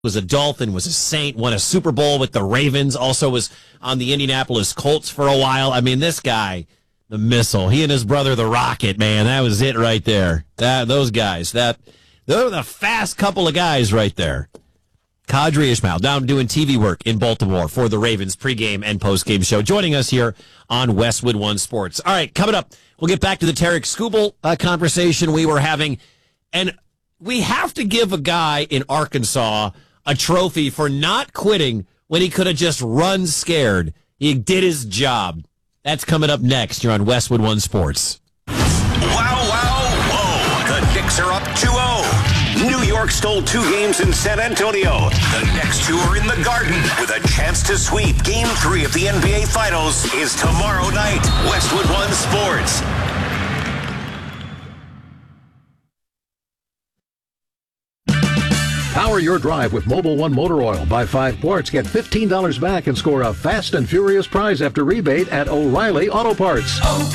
was a Dolphin, was a Saint, won a Super Bowl with the Ravens, also was on the Indianapolis Colts for a while. I mean, this guy, the missile, he and his brother, the Rocket, man, that was it right there. Those guys, those are the fast couple of guys right there. Qadry Ismail, now doing TV work in Baltimore for the Ravens pregame and postgame show, joining us here on Westwood One Sports. All right, coming up, we'll get back to the Tarik Skubal conversation we were having, and we have to give a guy in Arkansas a trophy for not quitting when he could have just run scared. He did his job. That's coming up next. You're on Westwood One Sports. Wow, wow, whoa. The Knicks are up 2-0. New York stole 2 games in San Antonio. The next 2 are in the Garden with a chance to sweep. Game 3 of the NBA Finals is tomorrow night. Westwood One Sports. Power your drive with Mobil 1 Motor Oil. Buy 5 quarts, get $15 back, and score a fast and furious prize after rebate at O'Reilly Auto Parts.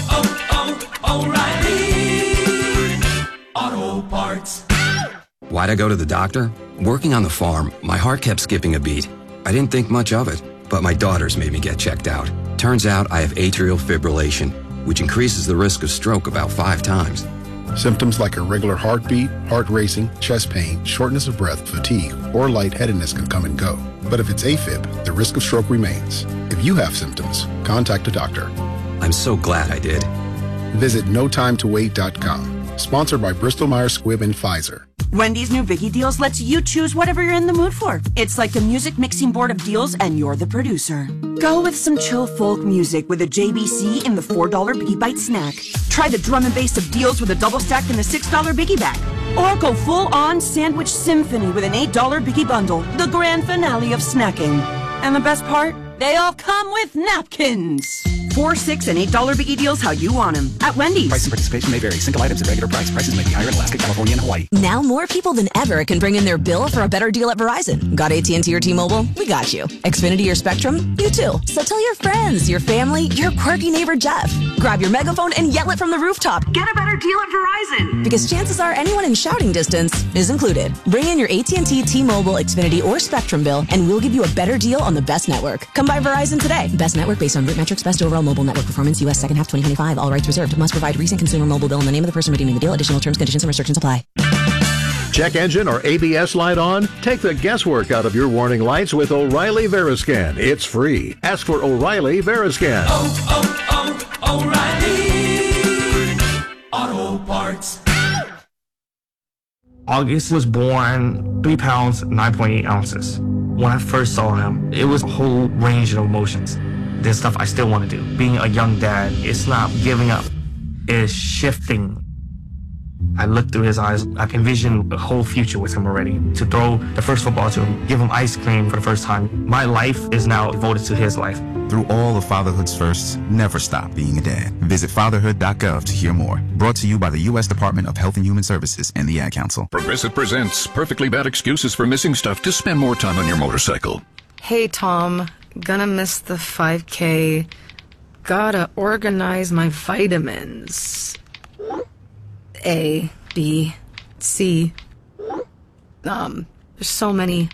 O'Reilly Auto Parts. Why'd I go to the doctor? Working on the farm, my heart kept skipping a beat. I didn't think much of it, but my daughters made me get checked out. Turns out I have atrial fibrillation, which increases the risk of stroke about 5 times. Symptoms like irregular heartbeat, heart racing, chest pain, shortness of breath, fatigue, or lightheadedness can come and go. But if it's AFib, the risk of stroke remains. If you have symptoms, contact a doctor. I'm so glad I did. Visit notimetowait.com. Sponsored by Bristol-Myers Squibb and Pfizer. Wendy's new Biggie Deals lets you choose whatever you're in the mood for. It's like a music mixing board of deals, and you're the producer. Go with some chill folk music with a JBC in the $4 Biggie Bite snack. Try the drum and bass of deals with a double stack in the $6 Biggie Bag. Or go full-on sandwich symphony with an $8 Biggie Bundle, the grand finale of snacking. And the best part? They all come with napkins. $4, $6, and $8 Biggie Deals how you want them. At Wendy's. Price and participation may vary. Single items at regular price. Prices may be higher in Alaska, California, and Hawaii. Now more people than ever can bring in their bill for a better deal at Verizon. Got AT&T or T-Mobile? We got you. Xfinity or Spectrum? You too. So tell your friends, your family, your quirky neighbor Jeff. Grab your megaphone and yell it from the rooftop. Get a better deal at Verizon. Because chances are anyone in shouting distance is included. Bring in your AT&T, T-Mobile, Xfinity, or Spectrum bill, and we'll give you a better deal on the best network. Come by Verizon today. Best network based on root metrics, best overall mobile network performance, U.S. second half 2025. All rights reserved. Must provide recent consumer mobile bill and the name of the person redeeming the deal. Additional terms, conditions, and restrictions apply. Check engine or ABS light on? Take the guesswork out of your warning lights with O'Reilly Veriscan. It's free. Ask for O'Reilly Veriscan. O'Reilly Auto Parts. August was born 3 pounds, 9.8 ounces. When I first saw him, it was a whole range of emotions. There's stuff I still want to do. Being a young dad, it's not giving up. It's shifting. I look through his eyes. I can envision a whole future with him already. To throw the first football to him, give him ice cream for the first time. My life is now devoted to his life. Through all of fatherhood's firsts, never stop being a dad. Visit fatherhood.gov to hear more. Brought to you by the U.S. Department of Health and Human Services and the Ad Council. Progressive presents perfectly bad excuses for missing stuff to spend more time on your motorcycle. Hey, Tom. Gonna miss the 5K. Gotta organize my vitamins. A, B, C. There's so many.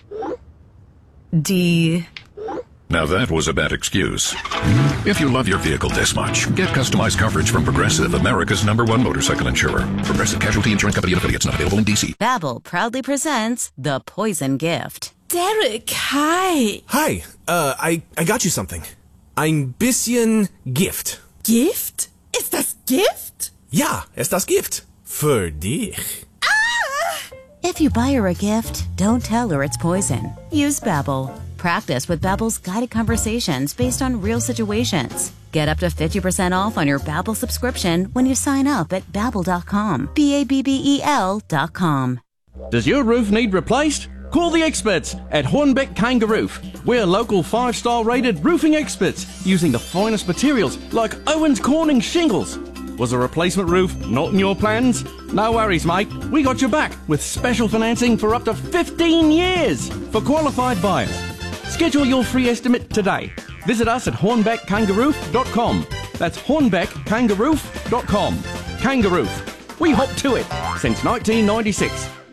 D. Now that was a bad excuse. If you love your vehicle this much, get customized coverage from Progressive, America's #1 motorcycle insurer. Progressive Casualty Insurance Company and affiliates, not available in D.C. Babbel proudly presents The Poison Gift. Derek, hi. Hi, I got you something. Ein bisschen Gift. Gift? Ist das Gift? Ja, ist das Gift. Für dich. Ah! If you buy her a gift, don't tell her it's poison. Use Babbel. Practice with Babbel's guided conversations based on real situations. Get up to 50% off on your Babbel subscription when you sign up at Babbel.com. Babbel.com. Does your roof need replaced? Call the experts at Hornbeck Kangaroof. We're local 5-star rated roofing experts using the finest materials like Owens Corning shingles. Was a replacement roof not in your plans? No worries, mate. We got your back with special financing for up to 15 years for qualified buyers. Schedule your free estimate today. Visit us at hornbeckkangaroof.com. That's hornbeckkangaroof.com. Kangaroof. We hop to it since 1996.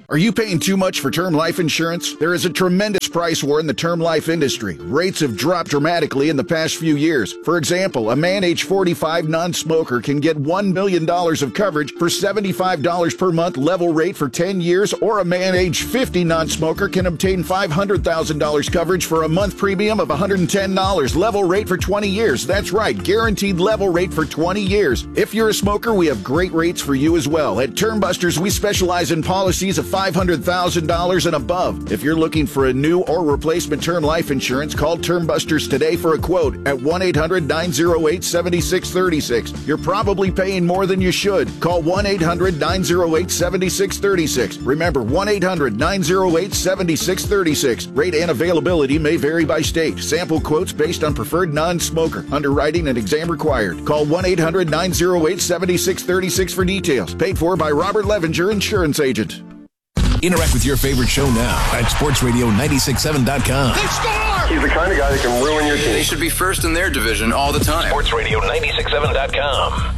Are you paying too much for term life insurance? There is a tremendous price war in the term life industry. Rates have dropped dramatically in the past few years. For example, a man age 45 non-smoker can get $1 million of coverage for $75 per month level rate for 10 years, or a man age 50 non-smoker can obtain $500,000 coverage for a month premium of $110 level rate for 20 years. That's right, guaranteed level rate for 20 years. If you're a smoker, we have great rates for you as well. At Termbusters, we specialize in policies of $500,000 and above. If you're looking for a new or replacement term life insurance, call Termbusters today for a quote at 1-800-908-7636. You're probably paying more than you should. Call 1-800-908-7636. Remember, 1-800-908-7636. Rate and availability may vary by state. Sample quotes based on preferred non-smoker. Underwriting and exam required. Call 1-800-908-7636 for details. Paid for by Robert Levenger, insurance agent. Interact with your favorite show now at sportsradio967.com. They score! He's the kind of guy that can ruin your team. They should be first in their division all the time. SportsRadio967.com.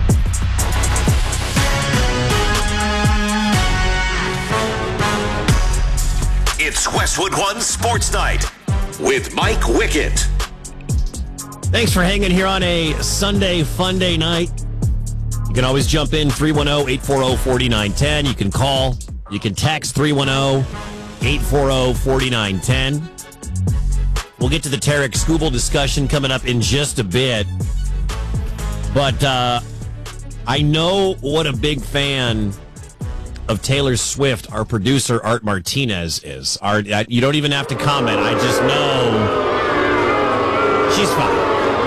It's Westwood One Sports Night with Mike Wickett. Thanks for hanging here on a Sunday fun day night. You can always jump in 310-840-4910. You can call. You can text 310-840-4910. We'll get to the Tarek Skubal discussion coming up in just a bit. But I know what a big fan of Taylor Swift, our producer, Art Martinez, is. Art, you don't even have to comment. I just know she's fine.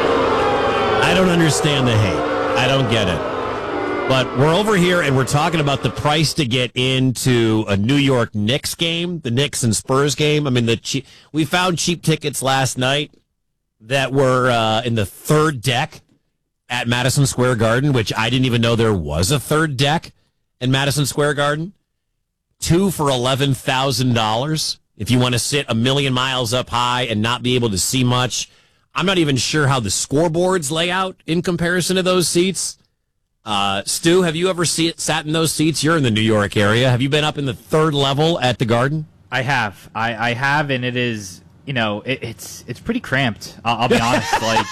I don't understand the hate. I don't get it. But we're over here and we're talking about the price to get into a New York Knicks game, the Knicks and Spurs game. I mean, we found cheap tickets last night that were in the third deck at Madison Square Garden, which I didn't even know there was a third deck in Madison Square Garden. 2 for $11,000. If you want to sit a million miles up high and not be able to see much. I'm not even sure how the scoreboards lay out in comparison to those seats. Stu, have you ever sat in those seats? You're in the New York area. Have you been up in the third level at the Garden? I have. I have, and it is, it's pretty cramped. I'll be honest. Like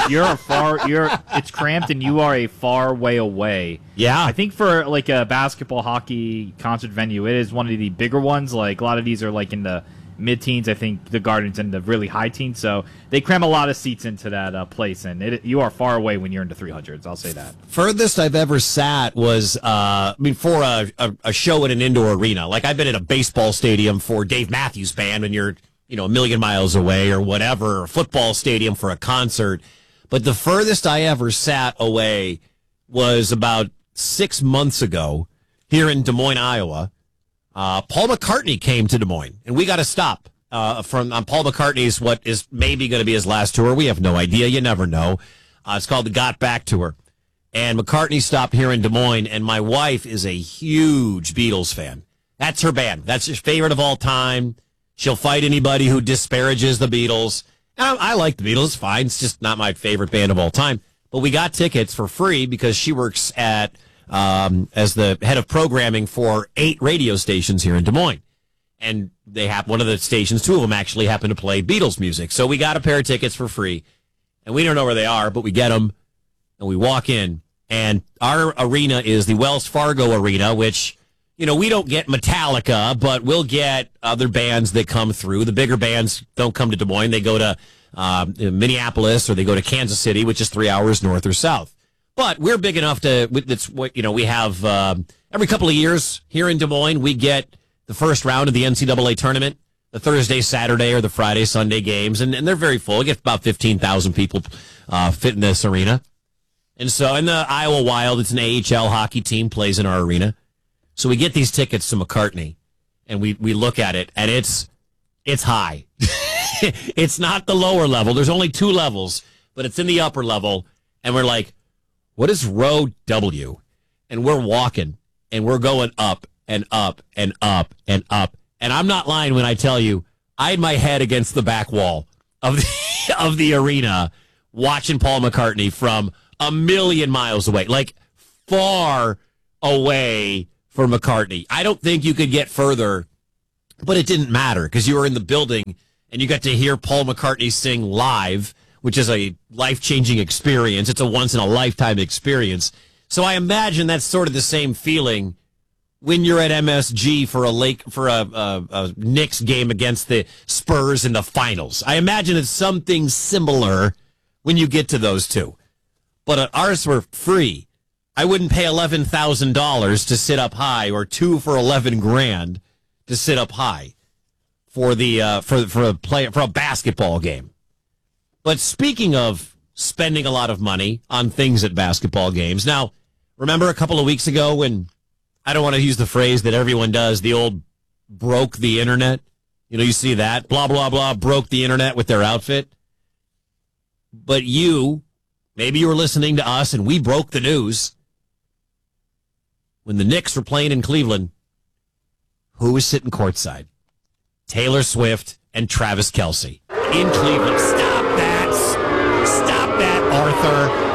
it's cramped, and you are a far way away. Yeah. I think for like a basketball, hockey concert venue, it is one of the bigger ones. Like a lot of these are like in the mid-teens. I think the Garden's in the really high teens, so they cram a lot of seats into that place, and you are far away when you're in the 300s. I'll say that. Furthest I've ever sat was, for a show at an indoor arena. Like I've been at a baseball stadium for Dave Matthews Band when you're, a million miles away or whatever, or a football stadium for a concert. But the furthest I ever sat away was about 6 months ago here in Des Moines, Iowa. Paul McCartney came to Des Moines, and we got to stop on Paul McCartney's what is maybe going to be his last tour. We have no idea. You never know. It's called the Got Back Tour. And McCartney stopped here in Des Moines, and my wife is a huge Beatles fan. That's her band. That's her favorite of all time. She'll fight anybody who disparages the Beatles. I like the Beatles. Fine. It's just not my favorite band of all time. But we got tickets for free because she works at as the head of programming for 8 radio stations here in Des Moines. And they have one of the stations, 2 of them actually happen to play Beatles music. So we got a pair of tickets for free. And we don't know where they are, but we get them. And we walk in. And our arena is the Wells Fargo Arena, which, we don't get Metallica, but we'll get other bands that come through. The bigger bands don't come to Des Moines. They go to Minneapolis or they go to Kansas City, which is 3 hours north or south. But we're big enough to, it's what, we have every couple of years here in Des Moines, we get the first round of the NCAA tournament, the Thursday, Saturday, or the Friday, Sunday games, and they're very full. We get about 15,000 people fit in this arena. And so in the Iowa Wild, it's an AHL hockey team, plays in our arena. So we get these tickets to McCartney, and we look at it, and it's high. It's not the lower level. There's only 2 levels, but it's in the upper level, and we're like, what is row W? And we're walking, and we're going up and up and up and up. And I'm not lying when I tell you, I had my head against the back wall of the arena watching Paul McCartney from a million miles away, like far away for McCartney. I don't think you could get further, but it didn't matter because you were in the building and you got to hear Paul McCartney sing live, which is a life-changing experience. It's a once-in-a-lifetime experience. So I imagine that's sort of the same feeling when you're at MSG for a Knicks game against the Spurs in the finals. I imagine it's something similar when you get to those two. But ours were free. I wouldn't pay $11,000 to sit up high, or $2 for $11,000 to sit up high for the for a basketball game. But speaking of spending a lot of money on things at basketball games, now remember a couple of weeks ago when, I don't want to use the phrase that everyone does, the old broke the internet. You know, you see that, blah, blah, blah, broke the internet with their outfit. But maybe you were listening to us and we broke the news. When the Knicks were playing in Cleveland, who was sitting courtside? Taylor Swift and Travis Kelce in Cleveland. Stop that, Arthur.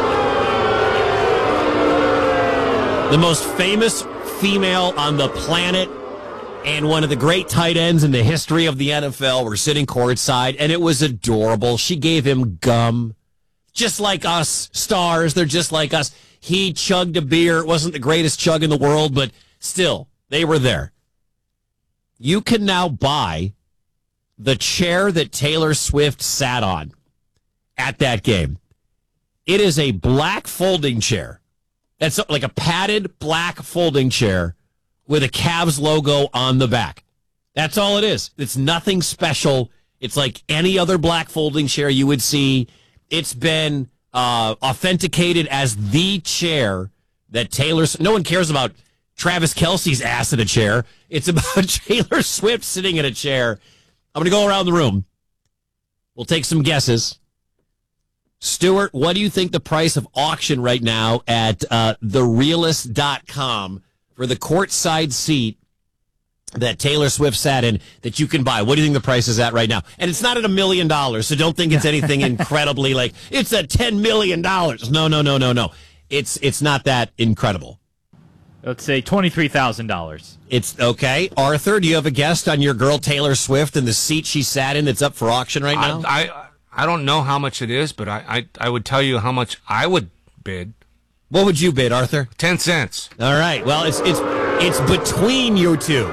The most famous female on the planet and one of the great tight ends in the history of the NFL were sitting courtside, and it was adorable. She gave him gum. Just like us, stars, they're just like us. He chugged a beer. It wasn't the greatest chug in the world, but still, they were there. You can now buy the chair that Taylor Swift sat on at that game. It is a black folding chair. That's like a padded black folding chair with a Cavs logo on the back. That's all it is. It's nothing special. It's like any other black folding chair you would see. It's been authenticated as the chair that no one cares about Travis Kelce's ass in a chair. It's about Taylor Swift sitting in a chair. I'm going to go around the room. We'll take some guesses. Stuart, what do you think the price of auction right now at therealist.com for the courtside seat that Taylor Swift sat in that you can buy? What do you think the price is at right now? And it's not at $1 million, so don't think it's anything incredibly like, it's at $10 million. No. It's not that incredible. Let's say $23,000. It's okay. Arthur, do you have a guess on your girl Taylor Swift and the seat she sat in that's up for auction right now? I don't know how much it is, but I would tell you how much I would bid. What would you bid, Arthur? 10 cents. All right. Well, it's between you two.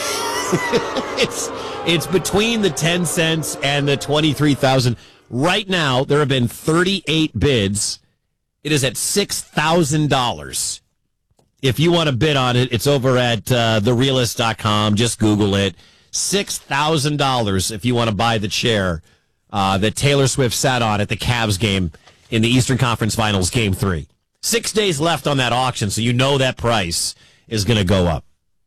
it's between the 10 cents and the 23,000. Right now, there have been 38 bids. It is at $6,000. If you want to bid on it, it's over at therealist.com. Just Google it. $6,000 if you want to buy the chair that Taylor Swift sat on at the Cavs game in the Eastern Conference Finals, Game 3. 6 days left on that auction, so you know that price is going to go up.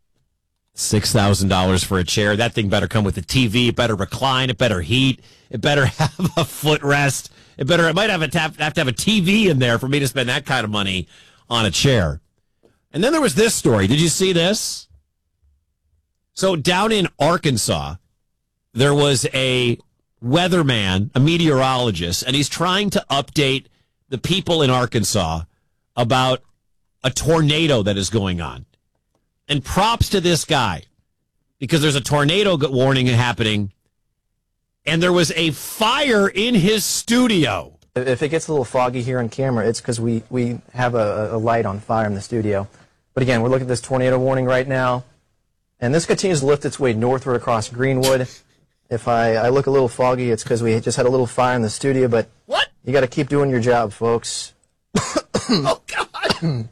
$6,000 for a chair. That thing better come with a TV. It better recline. It better heat. It better have a footrest. It might have to have a TV in there for me to spend that kind of money on a chair. And then there was this story. Did you see this? So down in Arkansas, there was a weatherman, a meteorologist, and he's trying to update the people in Arkansas about a tornado that is going on. And props to this guy, because there's a tornado warning happening, and there was a fire in his studio. If it gets a little foggy here on camera, it's because we have a light on fire in the studio. But again, we're looking at this tornado warning right now, and this continues to lift its way northward across Greenwood. If I look a little foggy, it's because we just had a little fire in the studio, but what? You got to keep doing your job, folks. Oh, God.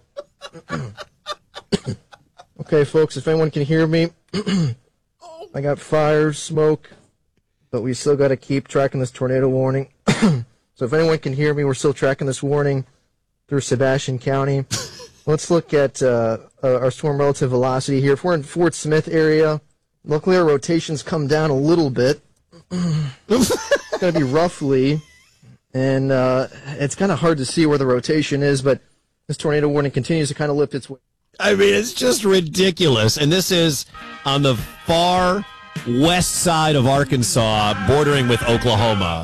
Okay, folks, if anyone can hear me, I got fire, smoke, but we still got to keep tracking this tornado warning. So if anyone can hear me, we're still tracking this warning through Sebastian County. Let's look at our storm relative velocity here. If we're in Fort Smith area, luckily our rotations come down a little bit. It's going to be roughly, and it's kind of hard to see where the rotation is, but this tornado warning continues to kind of lift its way. I mean, it's just ridiculous. And this is on the far west side of Arkansas, bordering with Oklahoma.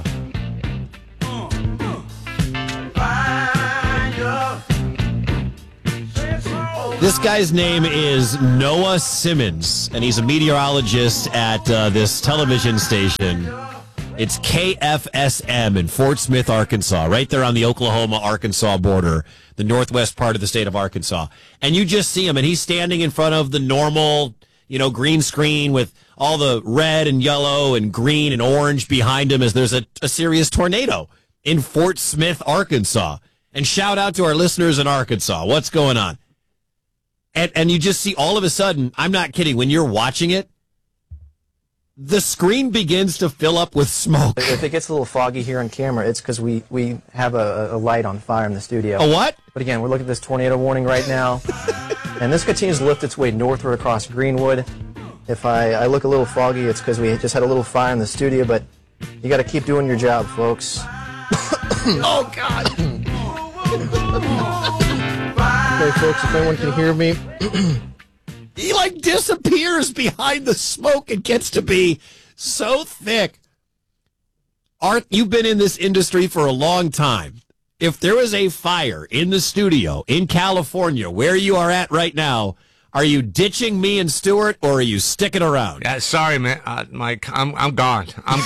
This guy's name is Noah Simmons, and he's a meteorologist at this television station. It's KFSM in Fort Smith, Arkansas, right there on the Oklahoma-Arkansas border, the northwest part of the state of Arkansas. And you just see him, and he's standing in front of the normal, green screen with all the red and yellow and green and orange behind him as there's a serious tornado in Fort Smith, Arkansas. And shout out to our listeners in Arkansas. What's going on? And you just see all of a sudden, I'm not kidding, when you're watching it, the screen begins to fill up with smoke. If it gets a little foggy here on camera, it's because we have a light on fire in the studio. A what? But again, we're looking at this tornado warning right now. And this continues to lift its way northward across Greenwood. If I look a little foggy, it's because we just had a little fire in the studio, but you got to keep doing your job, folks. Oh, God. Okay, folks, if anyone can hear me... He, disappears behind the smoke. It gets to be so thick. Art, you've been in this industry for a long time. If there was a fire in the studio in California, where you are at right now, are you ditching me and Stuart, or are you sticking around? Yeah, sorry, man, Mike. I'm gone. I'm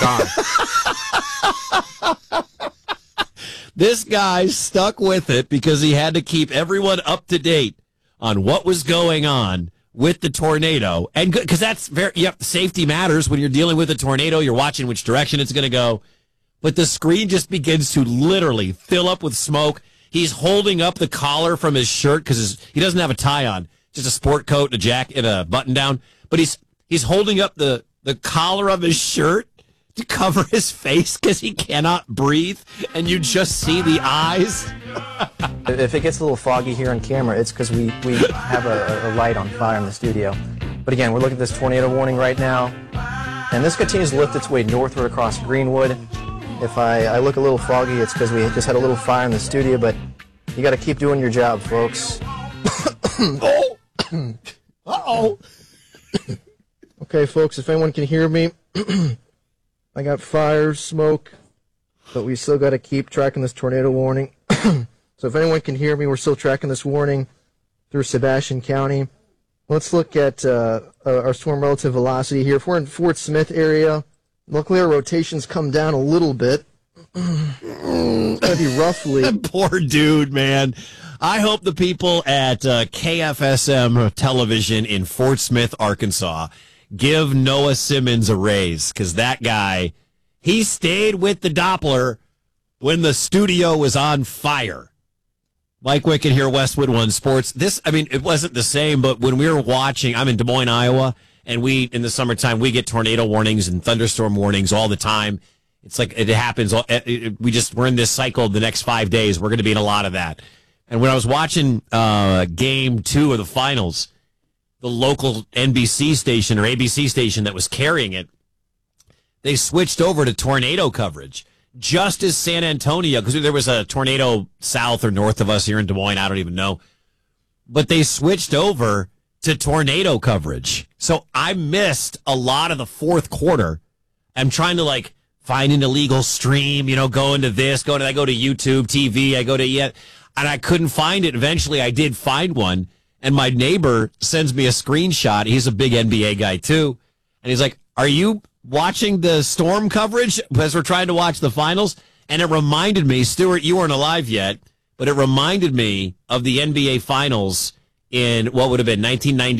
gone. This guy stuck with it because he had to keep everyone up to date on what was going on with the tornado. And because that's safety matters when you're dealing with a tornado. You're watching which direction it's going to go. But the screen just begins to literally fill up with smoke. He's holding up the collar from his shirt because he doesn't have a tie on, just a sport coat and a jacket and a button down. But he's holding up the collar of his shirt to cover his face because he cannot breathe, and you just see the eyes. If it gets a little foggy here on camera, it's because we have a light on fire in the studio. But again, we're looking at this tornado warning right now, and this continues to lift its way northward across Greenwood. If I look a little foggy, it's because we just had a little fire in the studio, but you got to keep doing your job, folks. Oh! Uh-oh! Okay, folks, if anyone can hear me... I got fire, smoke, but we still got to keep tracking this tornado warning. So if anyone can hear me, we're still tracking this warning through Sebastian County. Let's look at our storm relative velocity here. If we're in Fort Smith area, luckily our rotations come down a little bit. It's going to be roughly... Poor dude, man. I hope the people at KFSM television in Fort Smith, Arkansas, give Noah Simmons a raise, because that guy, he stayed with the Doppler when the studio was on fire. Mike Wickett here, Westwood One Sports. It wasn't the same, but when we were watching, I'm in Des Moines, Iowa, and in the summertime, we get tornado warnings and thunderstorm warnings all the time. It's like it happens. We're in this cycle the next 5 days. We're going to be in a lot of that. And when I was watching game 2 of the finals, the local NBC station or ABC station that was carrying it, they switched over to tornado coverage just as San Antonio, because there was a tornado south or north of us here in Des Moines, I don't even know. But they switched over to tornado coverage. So I missed a lot of the fourth quarter. I'm trying to find an illegal stream, go into this, I go to YouTube TV, and I couldn't find it. Eventually I did find one. And my neighbor sends me a screenshot. He's a big NBA guy, too. And he's like, are you watching the storm coverage as we're trying to watch the finals? And it reminded me, Stuart, you weren't alive yet, but it reminded me of the NBA finals in what would have been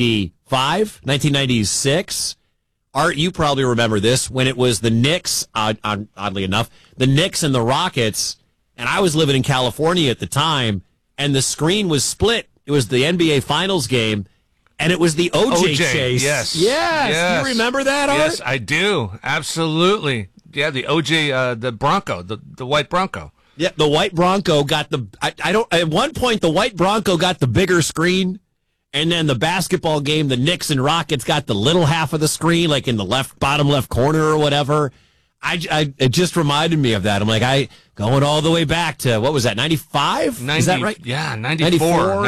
1995, 1996. Art, you probably remember this, when it was the Knicks, oddly enough, the Knicks and the Rockets. And I was living in California at the time, and the screen was split. It was the NBA Finals game, and it was the OJ chase. Yes. Do you remember that, Art? Yes, I do. Absolutely. Yeah, the OJ, the Bronco, the white Bronco. Yeah, the white Bronco got the... at one point, the white Bronco got the bigger screen, and then the basketball game, the Knicks and Rockets got the little half of the screen, like in the bottom left corner or whatever. It just reminded me of that. I'm like, going all the way back to, what was that, 95? Is that right? Yeah, 94.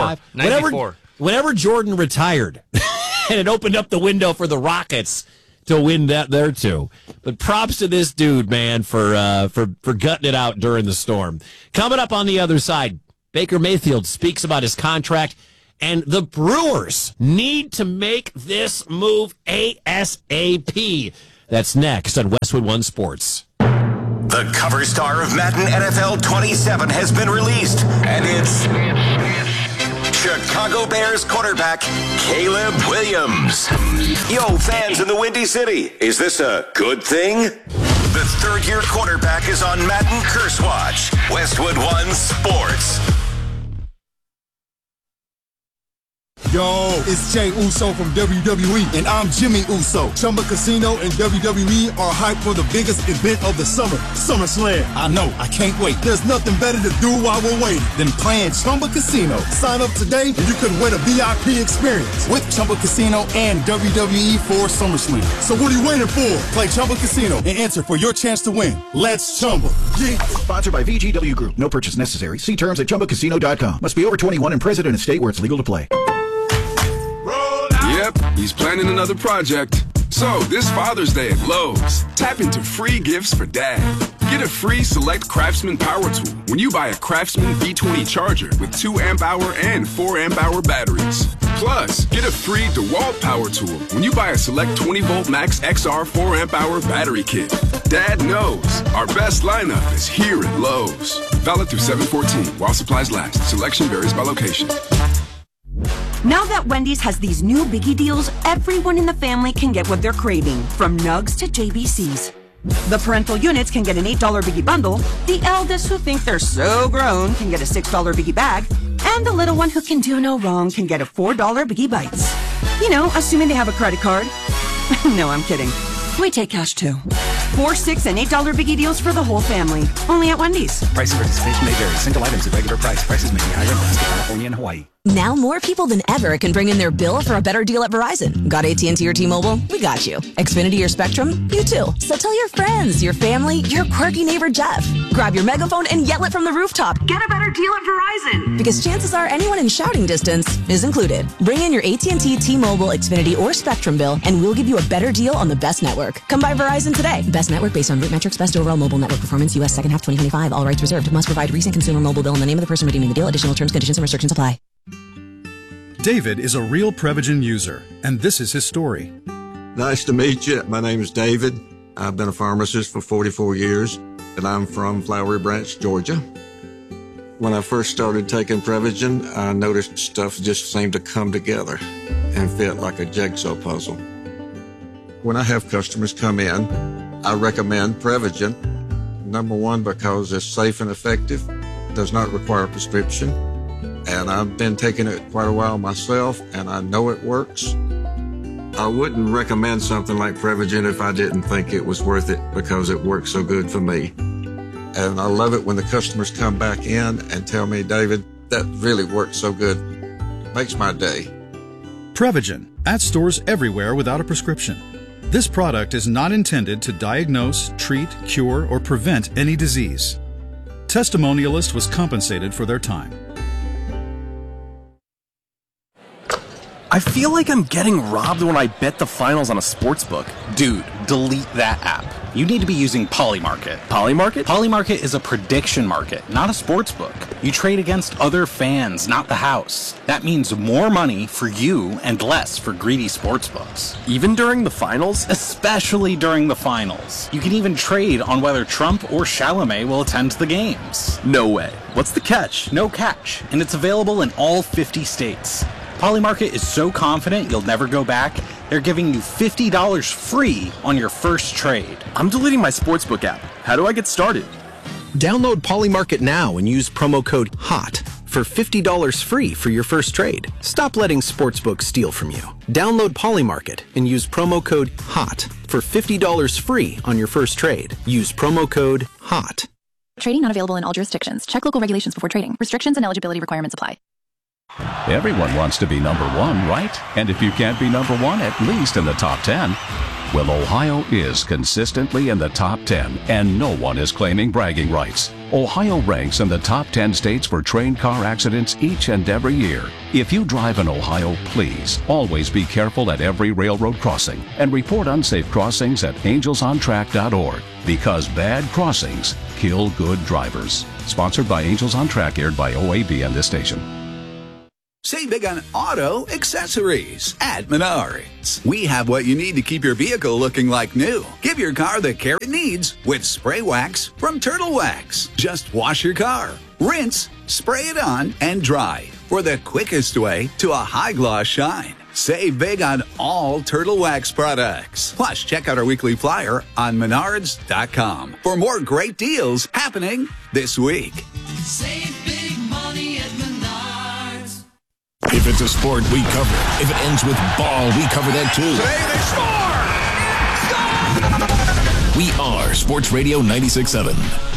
94. Whenever Jordan retired, and it opened up the window for the Rockets to win that there too. But props to this dude, man, for gutting it out during the storm. Coming up on the other side, Baker Mayfield speaks about his contract And the Brewers need to make this move ASAP. That's next on Westwood One Sports. The cover star of Madden NFL 27 has been released, and it's Chicago Bears quarterback Caleb Williams. Yo, fans in the Windy City, is this a good thing? The third-year quarterback is on Madden Curse Watch. Westwood One Sports. Yo, it's Jay Uso from WWE, and I'm Jimmy Uso. Chumba Casino and WWE are hyped for the biggest event of the summer, SummerSlam. I know, I can't wait. There's nothing better to do while we're waiting than playing Chumba Casino. Sign up today and you could win a VIP experience with Chumba Casino and WWE for SummerSlam. So what are you waiting for? Play Chumba Casino and enter for your chance to win. Let's Chumba. Yeah. Sponsored by VGW Group. No purchase necessary. See terms at ChumbaCasino.com. Must be over 21 and present in a state where it's legal to play. Yep, he's planning another project. So, this Father's Day at Lowe's, tap into free gifts for Dad. Get a free Select Craftsman power tool when you buy a Craftsman V20 charger with 2 amp-hour and 4 amp-hour batteries. Plus, get a free DeWalt power tool when you buy a Select 20-volt Max XR 4 amp-hour battery kit. Dad knows our best lineup is here at Lowe's. Valid through 7/14 while supplies last. Selection varies by location. Now that Wendy's has these new biggie deals, everyone in the family can get what they're craving, from nugs to JBCs. The parental units can get an $8 biggie bundle, the eldest who think they're so grown can get a $6 biggie bag, and the little one who can do no wrong can get a $4 biggie bites. You know, assuming they have a credit card. No, I'm kidding. We take cash too. 4, 6, and $8 biggie deals for the whole family. Only at Wendy's. Price and participation may vary. Single items at regular price. Prices may be higher in Alaska, California, and Hawaii. Now more people than ever can bring in their bill for a better deal at Verizon. Got AT&T or T-Mobile? We got you. Xfinity or Spectrum? You too. So tell your friends, your family, your quirky neighbor Jeff. Grab your megaphone and yell it from the rooftop. Get a better deal at Verizon. Because chances are anyone in shouting distance is included. Bring in your AT&T, T-Mobile, Xfinity, or Spectrum bill and we'll give you a better deal on the best network. Come by Verizon today. Best network based on root metrics, best overall mobile network performance, U.S. second half 2025. All rights reserved. Must provide recent consumer mobile bill and the name of the person redeeming the deal. Additional terms, conditions, and restrictions apply. David is a real Prevagen user, and this is his story. Nice to meet you. My name is David. I've been a pharmacist for 44 years, and I'm from Flowery Branch, Georgia. When I first started taking Prevagen, I noticed stuff just seemed to come together and fit like a jigsaw puzzle. When I have customers come in, I recommend Prevagen. Number one, because it's safe and effective, does not require a prescription. And I've been taking it quite a while myself, and I know it works. I wouldn't recommend something like Prevagen if I didn't think it was worth it because it works so good for me. And I love it when the customers come back in and tell me, David, that really works so good. It makes my day. Prevagen, at stores everywhere without a prescription. This product is not intended to diagnose, treat, cure, or prevent any disease. Testimonialist was compensated for their time. I feel like I'm getting robbed when I bet the finals on a sportsbook. Dude, delete that app. You need to be using Polymarket. Polymarket? Polymarket is a prediction market, not a sportsbook. You trade against other fans, not the house. That means more money for you and less for greedy sportsbooks. Even during the finals? Especially during the finals. You can even trade on whether Trump or Chalamet will attend the games. No way. What's the catch? No catch, and it's available in all 50 states. Polymarket is so confident you'll never go back, they're giving you $50 free on your first trade. I'm deleting my sportsbook app. How do I get started? Download Polymarket now and use promo code HOT for $50 free for your first trade. Stop letting sportsbooks steal from you. Download Polymarket and use promo code HOT for $50 free on your first trade. Use promo code HOT. Trading not available in all jurisdictions. Check local regulations before trading. Restrictions and eligibility requirements apply. Everyone wants to be number one, right? And if you can't be number one, at least in the top 10. Well, Ohio is consistently in the top 10, and no one is claiming bragging rights. Ohio ranks in the top 10 states for train car accidents each and every year. If you drive in Ohio, please always be careful at every railroad crossing and report unsafe crossings at angelsontrack.org, because bad crossings kill good drivers. Sponsored by Angels on Track, aired by OAB and this station. Save big on auto accessories at Menards. We have what you need to keep your vehicle looking like new. Give your car the care it needs with spray wax from Turtle Wax. Just wash your car, rinse, spray it on, and dry for the quickest way to a high gloss shine. Save big on all Turtle Wax products. Plus, check out our weekly flyer on Menards.com for more great deals happening this week. Save big money at Menards. If it's a sport, we cover it. If it ends with ball, we cover that too. Today they score! We are Sports Radio 96.7.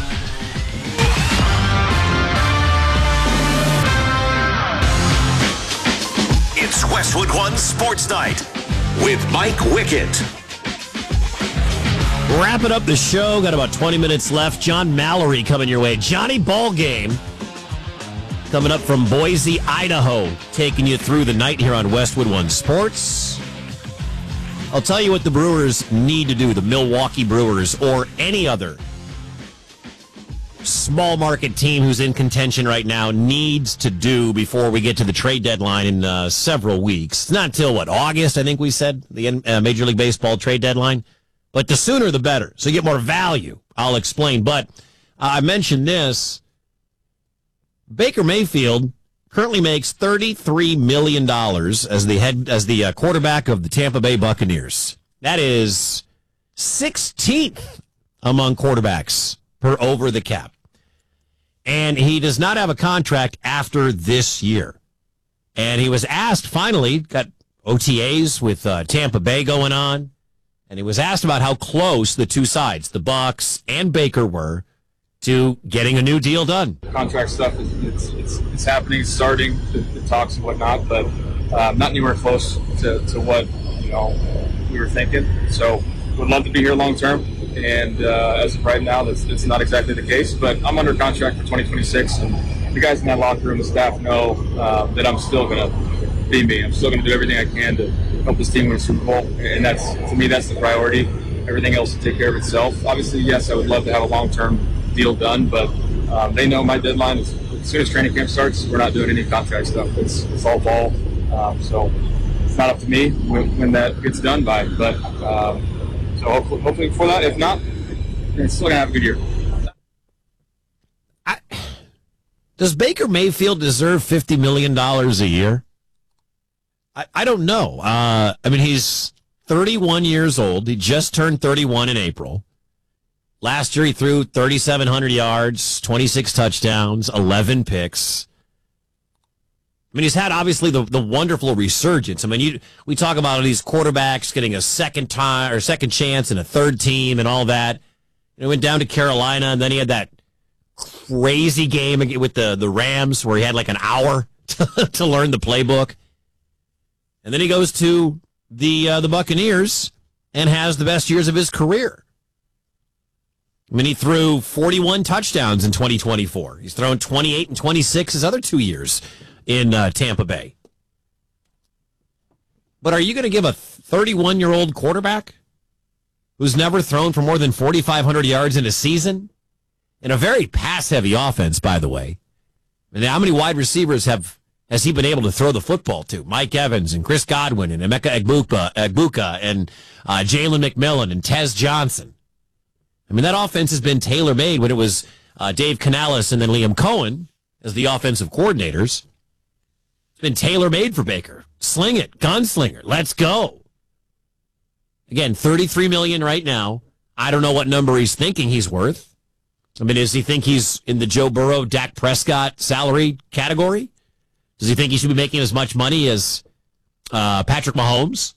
It's Westwood One Sports Night with Mike Wickett. Wrapping up the show. Got about 20 minutes left. John Mallory coming your way. Johnny Ballgame coming up from Boise, Idaho, taking you through the night here on Westwood One Sports. I'll tell you what the Brewers need to do, the Milwaukee Brewers or any other small market team who's in contention right now needs to do before we get to the trade deadline in several weeks. It's not until, August, I think we said, the Major League Baseball trade deadline. But the sooner the better, so you get more value. I'll explain. But I mentioned this. Baker Mayfield currently makes $33 million as the quarterback of the Tampa Bay Buccaneers. That is 16th among quarterbacks per over the cap. And he does not have a contract after this year. And he was asked, finally, got OTAs with Tampa Bay going on, and he was asked about how close the two sides, the Bucs and Baker, were to getting a new deal done. Contract stuff, it's happening, starting, the talks and whatnot, but not anywhere close to what we were thinking. So would love to be here long term. And as of right now, that's not exactly the case. But I'm under contract for 2026, and the guys in that locker room, the staff know that I'm still going to be me. I'm still going to do everything I can to help this team win a Super Bowl, and to me, that's the priority. Everything else will take care of itself. Obviously, yes, I would love to have a long-term deal done, but they know my deadline is as soon as training camp starts. We're not doing any contract stuff. It's all ball. So it's not up to me when that gets done by, but. So hopefully before that, if not, it's still going to have a good year. Does Baker Mayfield deserve $50 million a year? I don't know. He's 31 years old. He just turned 31 in April. Last year he threw 3,700 yards, 26 touchdowns, 11 picks. He's had, obviously, the wonderful resurgence. We talk about these quarterbacks getting a second chance and a third team and all that. He went down to Carolina, and then he had that crazy game with the Rams where he had like an hour to learn the playbook. And then he goes to the Buccaneers and has the best years of his career. He threw 41 touchdowns in 2024. He's thrown 28 and 26 his other 2 years in Tampa Bay. But are you going to give a 31-year-old quarterback who's never thrown for more than 4,500 yards in a season? In a very pass-heavy offense, by the way. How many wide receivers has he been able to throw the football to? Mike Evans and Chris Godwin and Emeka Egbuka and Jalen McMillan and Tez Johnson. That offense has been tailor-made when it was Dave Canales and then Liam Cohen as the offensive coordinators. Been tailor-made for Baker. Sling it. Gunslinger. Let's go. Again, $33 million right now. I don't know what number he's thinking he's worth. Does he think he's in the Joe Burrow, Dak Prescott salary category? Does he think he should be making as much money as Patrick Mahomes?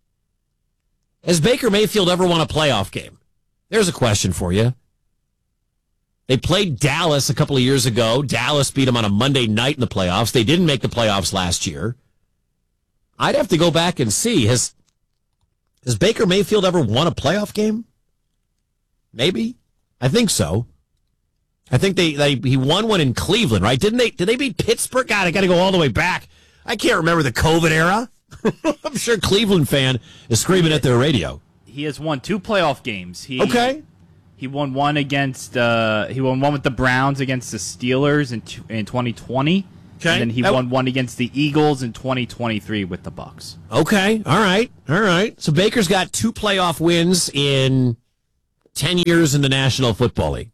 Has Baker Mayfield ever won a playoff game? There's a question for you. They played Dallas a couple of years ago. Dallas beat them on a Monday night in the playoffs. They didn't make the playoffs last year. I'd have to go back and see. Has Baker Mayfield ever won a playoff game? Maybe. I think so. I think he won one in Cleveland, right? Did they beat Pittsburgh? God, I got to go all the way back. I can't remember the COVID era. I'm sure a Cleveland fan is screaming at their radio. He has won 2 playoff games. Okay. He won one with the Browns against the Steelers in 2020, Okay. And then he won one against the Eagles in 2023 with the Bucs. Okay. All right. So Baker's got 2 playoff wins in 10 years in the National Football League.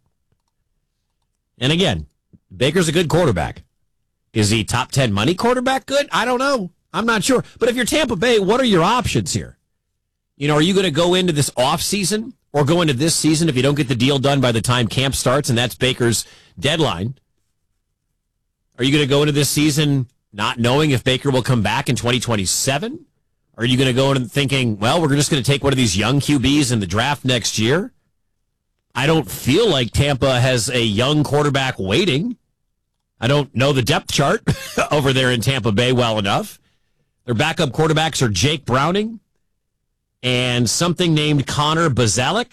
And again, Baker's a good quarterback. Is he top 10 money quarterback good? I don't know. I'm not sure. But if you're Tampa Bay, what are your options here? Are you going to go into this offseason or go into this season if you don't get the deal done by the time camp starts, and that's Baker's deadline? Are you going to go into this season not knowing if Baker will come back in 2027? Are you going to go in thinking, well, we're just going to take one of these young QBs in the draft next year? I don't feel like Tampa has a young quarterback waiting. I don't know the depth chart over there in Tampa Bay well enough. Their backup quarterbacks are Jake Browning and something named Connor Bazalek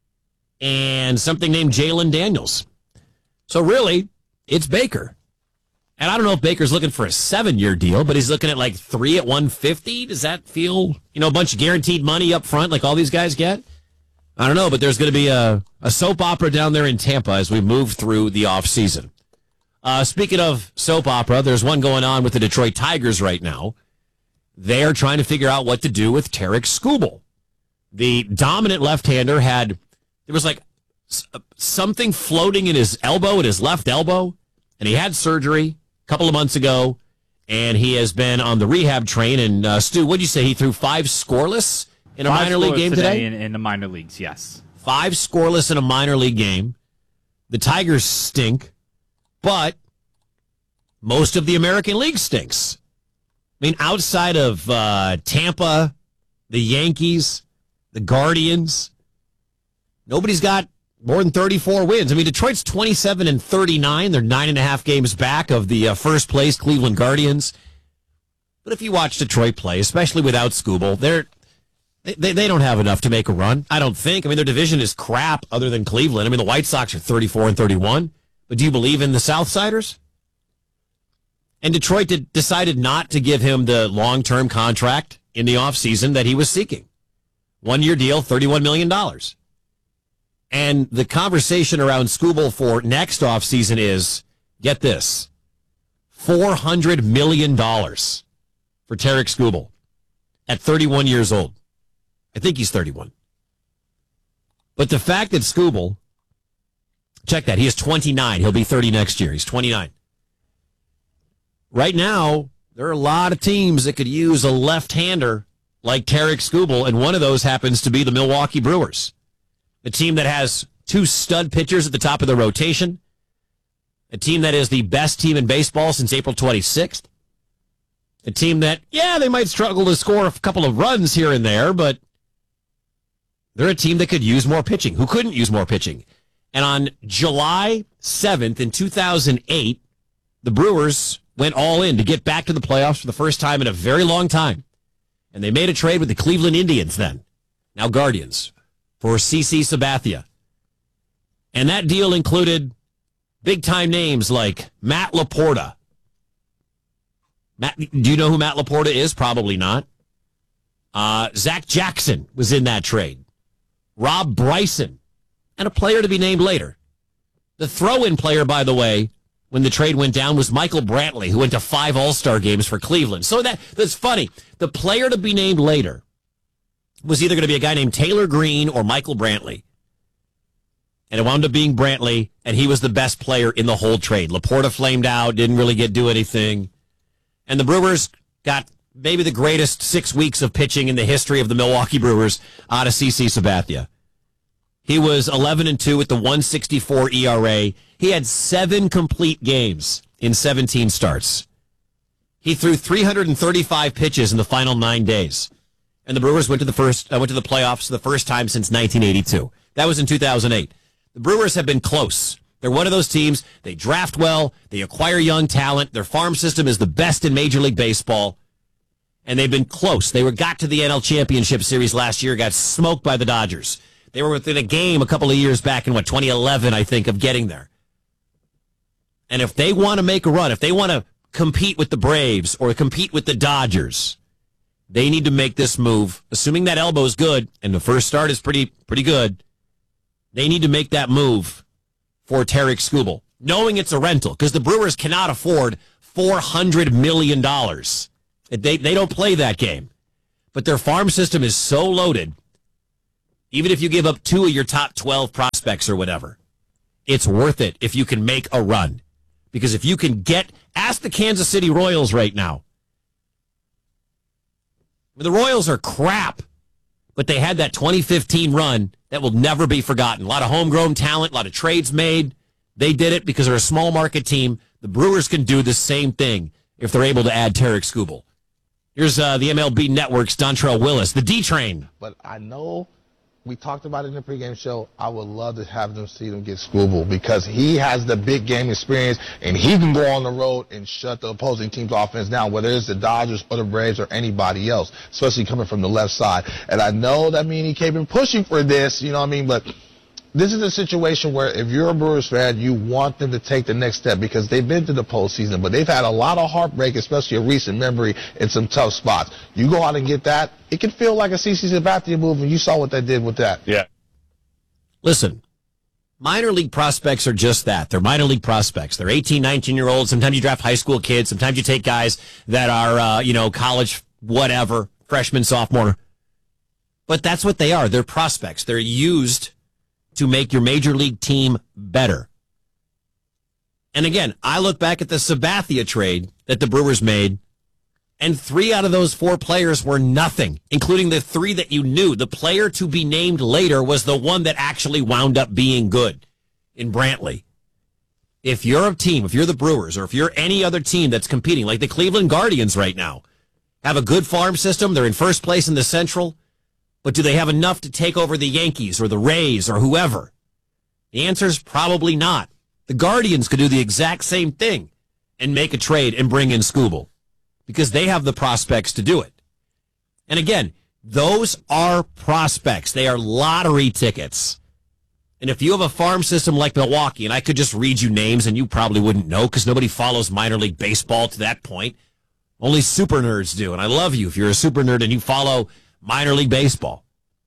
and something named Jalen Daniels. So really, it's Baker. And I don't know if Baker's looking for a 7-year deal, but he's looking at like 3 at 150. Does that feel, a bunch of guaranteed money up front like all these guys get? I don't know, but there's going to be a soap opera down there in Tampa as we move through the offseason. Speaking of soap opera, there's one going on with the Detroit Tigers right now. They're trying to figure out what to do with Tarek Skubal. The dominant left-hander there was like something floating in his elbow, in his left elbow, and he had surgery a couple of months ago, and he has been on the rehab train. And Stu, what'd you say? He threw 5 scoreless in a minor league game today? In the minor leagues, yes. 5 scoreless in a minor league game. The Tigers stink, but most of the American League stinks. I mean, outside of Tampa, the Yankees, the Guardians, nobody's got more than 34 wins. I mean, Detroit's 27-39. They're 9.5 games back of the first place Cleveland Guardians. But if you watch Detroit play, especially without Skubal, they don't have enough to make a run, I don't think. I mean, their division is crap other than Cleveland. I mean, the White Sox are 34-31. But do you believe in the Southsiders? And Detroit decided not to give him the long-term contract in the offseason that he was seeking. 1-year deal, $31 million. And the conversation around Skubal for next offseason is, get this, $400 million for Tarek Skubal at 31 years old. I think he's 31. But the fact that Skubal, check that, he is 29. He'll be 30 next year. He's 29. Right now, there are a lot of teams that could use a left-hander like Tarek Skubal, and one of those happens to be the Milwaukee Brewers. A team that has 2 stud pitchers at the top of the rotation. A team that is the best team in baseball since April 26th. A team that, they might struggle to score a couple of runs here and there, but they're a team that could use more pitching. Who couldn't use more pitching? And on July 7th in 2008, the Brewers went all in to get back to the playoffs for the first time in a very long time. And they made a trade with the Cleveland Indians then, now Guardians, for CC Sabathia. And that deal included big-time names like Matt Laporta. Do you know who Matt Laporta is? Probably not. Zach Jackson was in that trade. Rob Bryson, and a player to be named later. The throw-in player, by the way, when the trade went down, was Michael Brantley, who went to 5 All-Star games for Cleveland. So that's funny. The player to be named later was either going to be a guy named Taylor Green or Michael Brantley. And it wound up being Brantley, and he was the best player in the whole trade. Laporta flamed out, didn't really do anything. And the Brewers got maybe the greatest 6 weeks of pitching in the history of the Milwaukee Brewers out of CC Sabathia. He was 11-2 with the 1.64 ERA. He had 7 complete games in 17 starts. He threw 335 pitches in the final 9 days. And the Brewers went to the playoffs for the first time since 1982. That was in 2008. The Brewers have been close. They're one of those teams. They draft well. They acquire young talent. Their farm system is the best in Major League Baseball. And they've been close. They got to the NL Championship Series last year, got smoked by the Dodgers. They were within a game a couple of years back in, 2011, I think, of getting there. And if they want to make a run, if they want to compete with the Braves or compete with the Dodgers, they need to make this move. Assuming that elbow is good and the first start is pretty good, they need to make that move for Tarek Skubal, knowing it's a rental, because the Brewers cannot afford $400 million. They don't play that game. But their farm system is so loaded, even if you give up 2 of your top 12 prospects or whatever, it's worth it if you can make a run. Because if you can ask the Kansas City Royals right now. The Royals are crap, but they had that 2015 run that will never be forgotten. A lot of homegrown talent, a lot of trades made. They did it because they're a small market team. The Brewers can do the same thing if they're able to add Tarek Skubal. Here's the MLB Network's Dontrell Willis, the D-Train. But I know we talked about it in the pregame show. I would love to have them see them get Skubal because he has the big game experience and he can go on the road and shut the opposing team's offense down, whether it's the Dodgers or the Braves or anybody else, especially coming from the left side. And I know that he came in pushing for this, you know what I mean, but this is a situation where if you're a Brewers fan, you want them to take the next step because they've been to the postseason, but they've had a lot of heartbreak, especially a recent memory in some tough spots. You go out and get that, it can feel like a CC Sabathia move, and you saw what they did with that. Yeah. Listen, minor league prospects are just that. They're minor league prospects. They're 18, 19-year-olds. Sometimes you draft high school kids. Sometimes you take guys that are, college, whatever, freshman, sophomore. But that's what they are. They're prospects. They're used to make your major league team better. And again, I look back at the Sabathia trade that the Brewers made, and 3 out of those 4 players were nothing, including the 3 that you knew. The player to be named later was the one that actually wound up being good in Brantley. If you're a team, if you're the Brewers, or if you're any other team that's competing, like the Cleveland Guardians right now, have a good farm system, they're in first place in the Central, but do they have enough to take over the Yankees or the Rays or whoever? The answer is probably not. The Guardians could do the exact same thing and make a trade and bring in Skubal because they have the prospects to do it. And again, those are prospects. They are lottery tickets. And if you have a farm system like Milwaukee, and I could just read you names and you probably wouldn't know because nobody follows minor league baseball to that point. Only super nerds do. And I love you if you're a super nerd and you follow minor league baseball.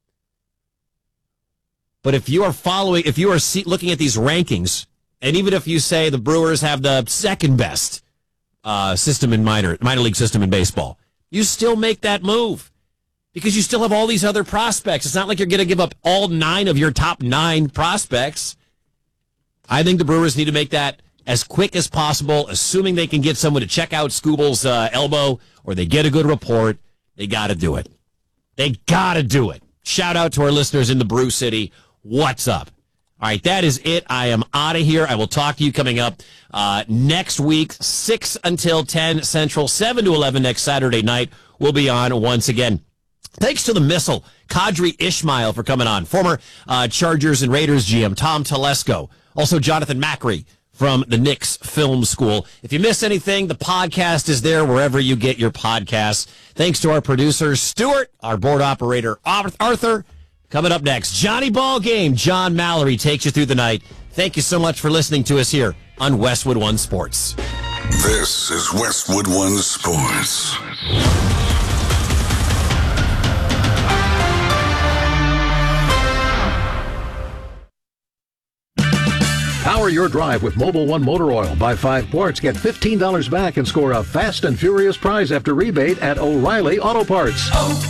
But if you are looking at these rankings, and even if you say the Brewers have the second best system in minor league system in baseball, you still make that move because you still have all these other prospects. It's not like you're going to give up all 9 of your top 9 prospects. I think the Brewers need to make that as quick as possible, assuming they can get someone to check out Skubal's elbow or they get a good report. They got to do it. They got to do it. Shout out to our listeners in the Brew City. What's up? All right, that is it. I am out of here. I will talk to you coming up next week, 6 until 10 Central, 7 to 11 next Saturday night. We'll be on once again. Thanks to the Missile, Kadri Ishmael for coming on. Former Chargers and Raiders GM Tom Telesco. Also Jonathan Macri from the Knicks Film School. If you miss anything, the podcast is there wherever you get your podcasts. Thanks to our producer, Stuart, our board operator, Arthur. Coming up next, Johnny Ballgame. John Mallory takes you through the night. Thank you so much for listening to us here on Westwood One Sports. This is Westwood One Sports. Power your drive with Mobil 1 motor oil. Buy 5 quarts, get $15 back, and score a fast and furious prize after rebate at O'Reilly Auto Parts.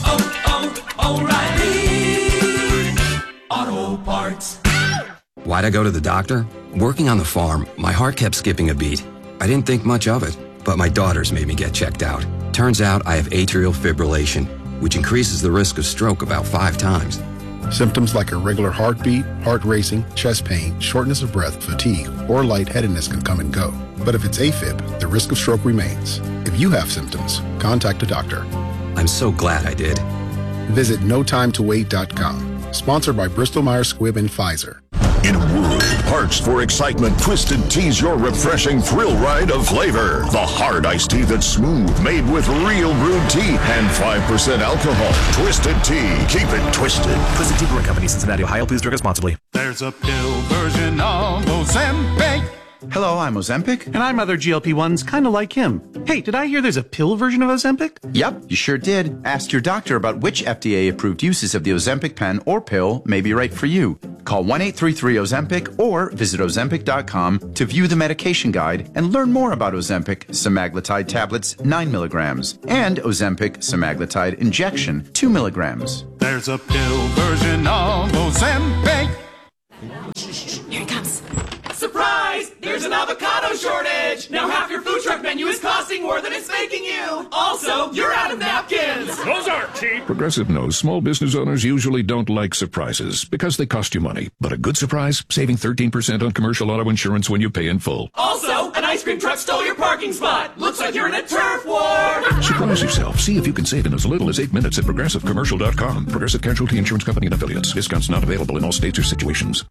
O'Reilly Auto Parts. Why'd I go to the doctor? Working on the farm, my heart kept skipping a beat. I didn't think much of it, but my daughters made me get checked out. Turns out I have atrial fibrillation, which increases the risk of stroke about 5 times. Symptoms like irregular heartbeat, heart racing, chest pain, shortness of breath, fatigue, or lightheadedness can come and go. But if it's AFib, the risk of stroke remains. If you have symptoms, contact a doctor. I'm so glad I did. Visit notimetowait.com. Sponsored by Bristol-Myers Squibb and Pfizer. In a world parched for excitement, Twisted Tea's your refreshing thrill ride of flavor. The hard iced tea that's smooth, made with real brewed tea and 5% alcohol. Twisted Tea. Keep it twisted. Twisted Tea Brewing Company, Cincinnati, Ohio. Please drink responsibly. There's a pill version of Ozempic Hello, I'm Ozempic. And I'm other GLP-1s kind of like him. Hey, did I hear there's a pill version of Ozempic? Yep, you sure did. Ask your doctor about which FDA-approved uses of the Ozempic pen or pill may be right for you. Call 1-833-OZEMPIC or visit Ozempic.com to view the medication guide and learn more about Ozempic semaglutide tablets 9 milligrams and Ozempic semaglutide injection 2 milligrams. There's a pill version of Ozempic. Here it comes. Surprise! There's an avocado shortage! Now half your food truck menu is costing more than it's making you! Also, you're out of napkins! Those aren't cheap! Progressive knows small business owners usually don't like surprises because they cost you money. But a good surprise, saving 13% on commercial auto insurance when you pay in full. Also, an ice cream truck stole your parking spot! Looks like you're in a turf war! Surprise yourself. See if you can save in as little as 8 minutes at ProgressiveCommercial.com. Progressive Casualty Insurance Company and Affiliates. Discounts not available in all states or situations.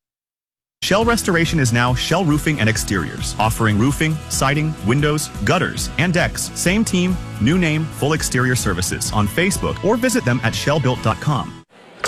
Shell Restoration is now Shell Roofing and Exteriors, offering roofing, siding, windows, gutters, and decks. Same team, new name, full exterior services on Facebook or visit them at shellbuilt.com.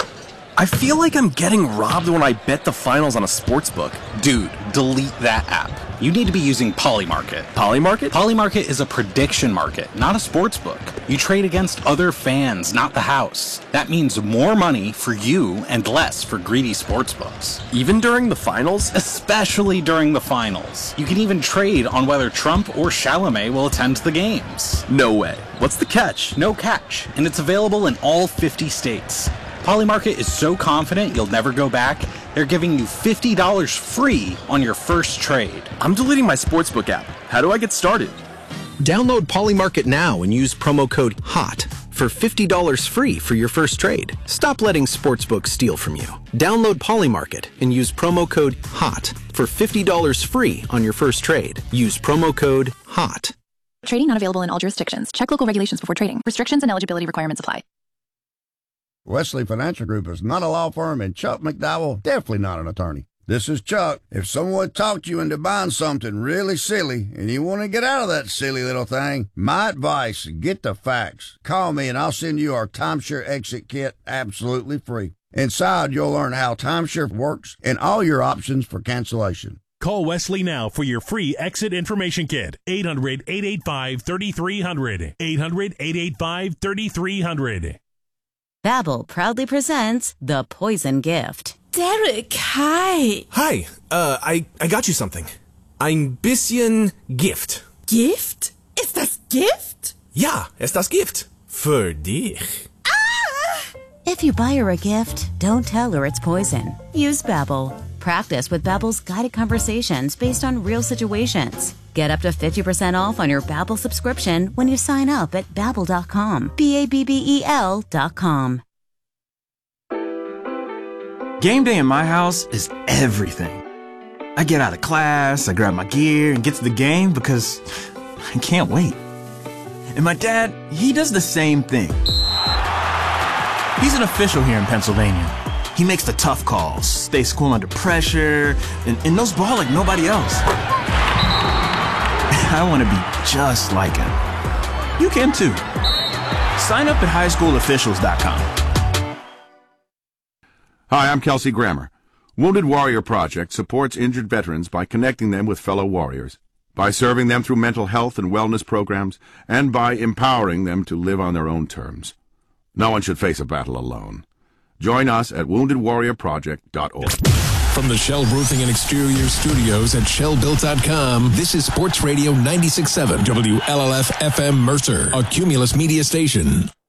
I feel like I'm getting robbed when I bet the finals on a sportsbook. Dude, delete that app. You need to be using Polymarket. Polymarket? Polymarket is a prediction market, not a sports book. You trade against other fans, not the house. That means more money for you and less for greedy sports books. Even during the finals? Especially during the finals. You can even trade on whether Trump or Chalamet will attend the games. No way. What's the catch? No catch. And it's available in all 50 states. Polymarket is so confident you'll never go back, they're giving you $50 free on your first trade. I'm deleting my sportsbook app. How do I get started? Download Polymarket now and use promo code HOT for $50 free for your first trade. Stop letting sportsbooks steal from you. Download Polymarket and use promo code HOT for $50 free on your first trade. Use promo code HOT. Trading not available in all jurisdictions. Check local regulations before trading. Restrictions and eligibility requirements apply. Wesley Financial Group is not a law firm, and Chuck McDowell definitely not an attorney. This is Chuck. If someone talked you into buying something really silly and you want to get out of that silly little thing, my advice, get the facts. Call me and I'll send you our timeshare exit kit absolutely free. Inside, you'll learn how timeshare works and all your options for cancellation. Call Wesley now for your free exit information kit. 800-885-3300. 800-885-3300. Babbel proudly presents The Poison Gift. Derek, hi. Hi, I got you something. Ein bisschen Gift. Gift? Ist das Gift? Ja, ist das Gift. Für dich. If you buy her a gift, don't tell her it's poison. Use Babbel. Practice with Babbel's guided conversations based on real situations. Get up to 50% off on your Babbel subscription when you sign up at Babbel.com. Babbel.com. Game day in my house is everything. I get out of class, I grab my gear, and get to the game because I can't wait. And my dad, he does the same thing. He's an official here in Pennsylvania. He makes the tough calls, stays cool under pressure, and knows ball like nobody else. I want to be just like him. You can too. Sign up at highschoolofficials.com. Hi, I'm Kelsey Grammer. Wounded Warrior Project supports injured veterans by connecting them with fellow warriors, by serving them through mental health and wellness programs, and by empowering them to live on their own terms. No one should face a battle alone. Join us at woundedwarriorproject.org. From the Shell Roofing and Exterior Studios at shellbuilt.com, this is Sports Radio 96.7 WLLF FM Mercer, a Cumulus media station.